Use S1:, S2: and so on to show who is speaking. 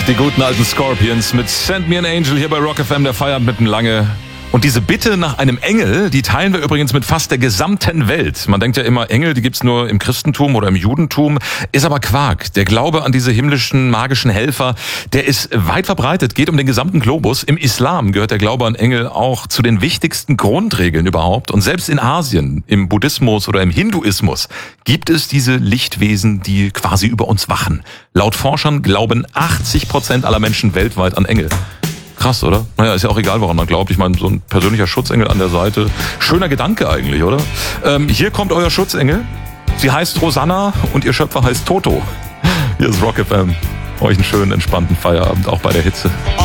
S1: Die guten alten Scorpions mit Send Me an Angel hier bei Rock FM, der Feierabend mitten lange. Und diese Bitte nach einem Engel, die teilen wir übrigens mit fast der gesamten Welt. Man denkt ja immer, Engel, die gibt's nur im Christentum oder im Judentum. Ist aber Quark. Der Glaube an diese himmlischen, magischen Helfer, der ist weit verbreitet, geht um den gesamten Globus. Im Islam gehört der Glaube an Engel auch zu den wichtigsten Grundregeln überhaupt. Und selbst in Asien, im Buddhismus oder im Hinduismus, gibt es diese Lichtwesen, die quasi über uns wachen. Laut Forschern glauben 80% aller Menschen weltweit an Engel. Krass, oder? Naja, ist ja auch egal, woran man glaubt. Ich meine, so ein persönlicher Schutzengel an der Seite. Schöner Gedanke eigentlich, oder? Hier kommt euer Schutzengel. Sie heißt Rosanna und ihr Schöpfer heißt Toto. Hier ist Rock FM. Euch einen schönen, entspannten Feierabend, auch bei der Hitze.